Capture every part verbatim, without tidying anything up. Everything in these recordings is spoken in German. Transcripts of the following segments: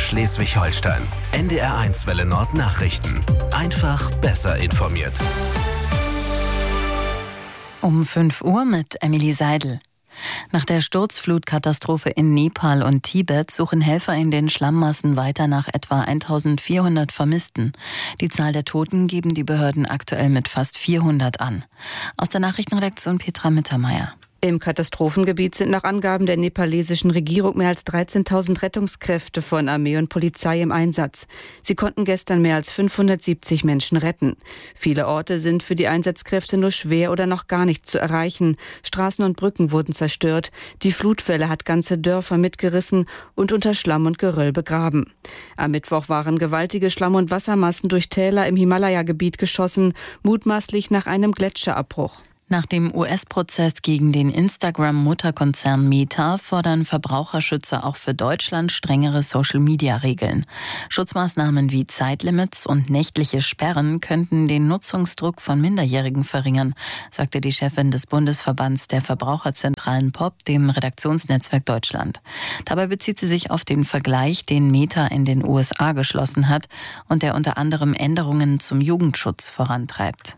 Schleswig-Holstein. N D R eins Welle Nord Nachrichten. Einfach besser informiert. Um fünf Uhr mit Emily Seidel. Nach der Sturzflutkatastrophe in Nepal und Tibet suchen Helfer in den Schlammmassen weiter nach etwa eintausendvierhundert Vermissten. Die Zahl der Toten geben die Behörden aktuell mit fast vierhundert an. Aus der Nachrichtenredaktion Petra Mittermeier. Im Katastrophengebiet sind nach Angaben der nepalesischen Regierung mehr als dreizehntausend Rettungskräfte von Armee und Polizei im Einsatz. Sie konnten gestern mehr als fünfhundertsiebzig Menschen retten. Viele Orte sind für die Einsatzkräfte nur schwer oder noch gar nicht zu erreichen. Straßen und Brücken wurden zerstört. Die Flutwelle hat ganze Dörfer mitgerissen und unter Schlamm und Geröll begraben. Am Mittwoch waren gewaltige Schlamm- und Wassermassen durch Täler im Himalaya-Gebiet geschossen, mutmaßlich nach einem Gletscherabbruch. Nach dem U S-Prozess gegen den Instagram-Mutterkonzern Meta fordern Verbraucherschützer auch für Deutschland strengere Social-Media-Regeln. Schutzmaßnahmen wie Zeitlimits und nächtliche Sperren könnten den Nutzungsdruck von Minderjährigen verringern, sagte die Chefin des Bundesverbands der Verbraucherzentralen P O P, dem Redaktionsnetzwerk Deutschland. Dabei bezieht sie sich auf den Vergleich, den Meta in den U S A geschlossen hat und der unter anderem Änderungen zum Jugendschutz vorantreibt.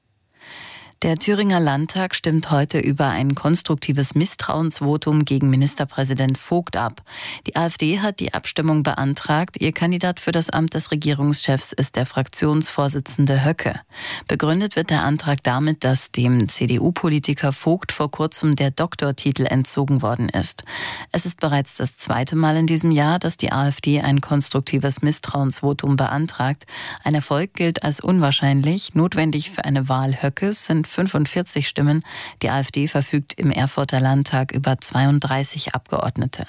Der Thüringer Landtag stimmt heute über ein konstruktives Misstrauensvotum gegen Ministerpräsident Vogt ab. Die AfD hat die Abstimmung beantragt. Ihr Kandidat für das Amt des Regierungschefs ist der Fraktionsvorsitzende Höcke. Begründet wird der Antrag damit, dass dem C D U-Politiker Vogt vor kurzem der Doktortitel entzogen worden ist. Es ist bereits das zweite Mal in diesem Jahr, dass die AfD ein konstruktives Misstrauensvotum beantragt. Ein Erfolg gilt als unwahrscheinlich. Notwendig für eine Wahl Höckes sind fünfundvierzig Stimmen. Die AfD verfügt im Erfurter Landtag über zweiunddreißig Abgeordnete.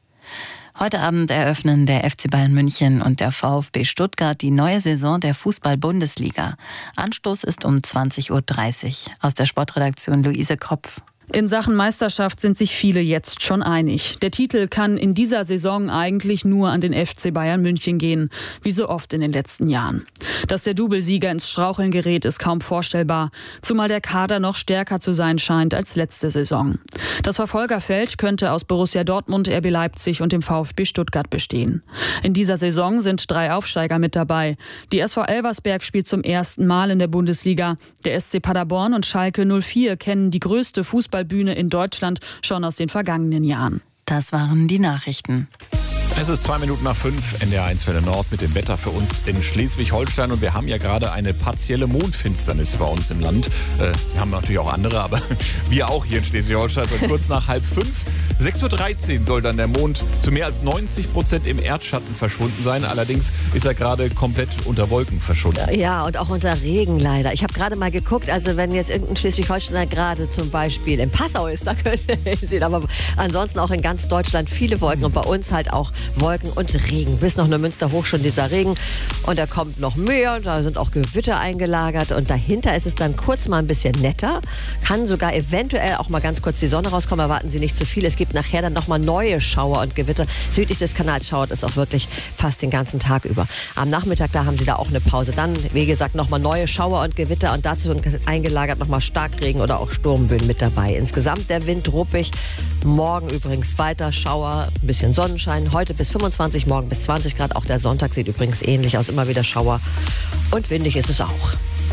Heute Abend eröffnen der F C Bayern München und der VfB Stuttgart die neue Saison der Fußball-Bundesliga. Anstoß ist um zwanzig Uhr dreißig. Aus der Sportredaktion Luise Kropf. In Sachen Meisterschaft sind sich viele jetzt schon einig. Der Titel kann in dieser Saison eigentlich nur an den F C Bayern München gehen, wie so oft in den letzten Jahren. Dass der Doublesieger ins Straucheln gerät, ist kaum vorstellbar, zumal der Kader noch stärker zu sein scheint als letzte Saison. Das Verfolgerfeld könnte aus Borussia Dortmund, R B Leipzig und dem VfB Stuttgart bestehen. In dieser Saison sind drei Aufsteiger mit dabei. Die S V Elversberg spielt zum ersten Mal in der Bundesliga. Der S C Paderborn und Schalke null vier kennen die größte Fußball Bühne in Deutschland schon aus den vergangenen Jahren. Das waren die Nachrichten. Es ist zwei Minuten nach fünf, N D R eins Welle Nord mit dem Wetter für uns in Schleswig-Holstein. Und wir haben ja gerade eine partielle Mondfinsternis bei uns im Land. Äh, wir haben natürlich auch andere, aber wir auch hier in Schleswig-Holstein. So kurz nach halb fünf. sechs Uhr dreizehn soll dann der Mond zu mehr als neunzig Prozent im Erdschatten verschwunden sein. Allerdings ist er gerade komplett unter Wolken verschwunden. Ja, und auch unter Regen leider. Ich habe gerade mal geguckt, also wenn jetzt irgendein Schleswig-Holsteiner gerade zum Beispiel in Passau ist, da könnte er sehen. Aber ansonsten auch in ganz Deutschland viele Wolken und bei uns halt auch Wolken und Regen. Bis noch Neumünster hoch schon dieser Regen. Und da kommt noch mehr. Da sind auch Gewitter eingelagert. Und dahinter ist es dann kurz mal ein bisschen netter. Kann sogar eventuell auch mal ganz kurz die Sonne rauskommen. Erwarten Sie nicht zu viel. Es gibt nachher dann nochmal neue Schauer und Gewitter. Südlich des Kanals schauert es auch wirklich fast den ganzen Tag über. Am Nachmittag, da haben Sie da auch eine Pause. Dann, wie gesagt, nochmal neue Schauer und Gewitter. Und dazu eingelagert nochmal Starkregen oder auch Sturmböen mit dabei. Insgesamt der Wind ruppig. Morgen übrigens weiter Schauer, ein bisschen Sonnenschein. Heute bis fünfundzwanzig, morgen bis zwanzig Grad. Auch der Sonntag sieht übrigens ähnlich aus. Immer wieder Schauer. Und windig ist es auch.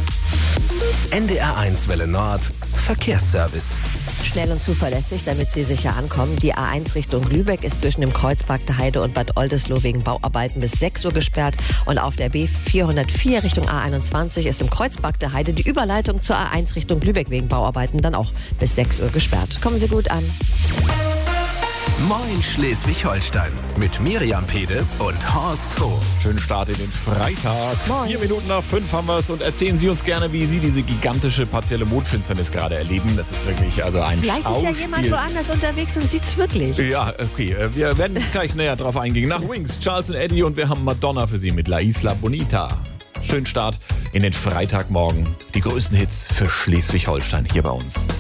N D R eins Welle Nord Verkehrsservice. Schnell und zuverlässig, damit Sie sicher ankommen. Die A eins Richtung Lübeck ist zwischen dem Kreuzpark der Heide und Bad Oldesloe wegen Bauarbeiten bis sechs Uhr gesperrt. Und auf der B vierhundertvier Richtung A einundzwanzig ist im Kreuzpark der Heide die Überleitung zur A eins Richtung Lübeck wegen Bauarbeiten dann auch bis sechs Uhr gesperrt. Kommen Sie gut an. Moin Schleswig-Holstein mit Miriam Pede und Horst Hof. Schönen Start in den Freitag. Moin. Vier Minuten nach fünf haben wir es und erzählen Sie uns gerne, wie Sie diese gigantische partielle Mondfinsternis gerade erleben. Das ist wirklich also ein Vielleicht Schauspiel. ist ja jemand woanders unterwegs und sieht es wirklich. Ja, okay. Wir werden gleich näher drauf eingehen. Nach Wings, Charles und Eddie und wir haben Madonna für Sie mit La Isla Bonita. Schönen Start in den Freitagmorgen. Die größten Hits für Schleswig-Holstein hier bei uns.